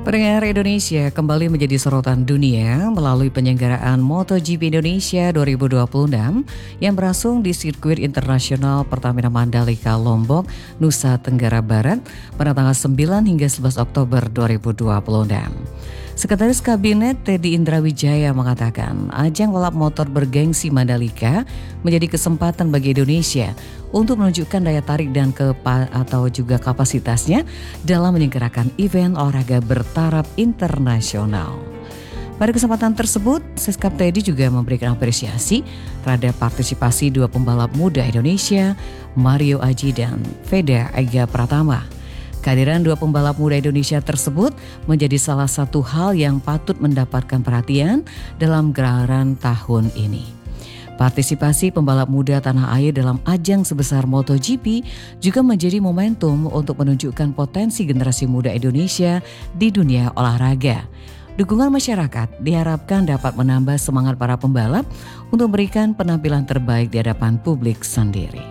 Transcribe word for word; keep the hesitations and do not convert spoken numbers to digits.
Pendengar Indonesia kembali menjadi sorotan dunia melalui penyelenggaraan MotoGP Indonesia dua ribu dua puluh enam yang berlangsung di sirkuit internasional Pertamina Mandalika, Lombok, Nusa Tenggara Barat pada tanggal sembilan hingga sebelas Oktober dua ribu dua puluh enam. Sekretaris Kabinet Teddy Indrawijaya mengatakan ajang balap motor bergengsi Mandalika menjadi kesempatan bagi Indonesia untuk menunjukkan daya tarik dan kepa atau juga kapasitasnya dalam menyelenggarakan event olahraga bertaraf internasional. Pada kesempatan tersebut, Seskap Teddy juga memberikan apresiasi terhadap partisipasi dua pembalap muda Indonesia, Mario Aji dan Veda Ega Pratama. Kehadiran dua pembalap muda Indonesia tersebut menjadi salah satu hal yang patut mendapatkan perhatian dalam gelaran tahun ini. Partisipasi pembalap muda tanah air dalam ajang sebesar MotoGP juga menjadi momentum untuk menunjukkan potensi generasi muda Indonesia di dunia olahraga. Dukungan masyarakat diharapkan dapat menambah semangat para pembalap untuk memberikan penampilan terbaik di hadapan publik sendiri.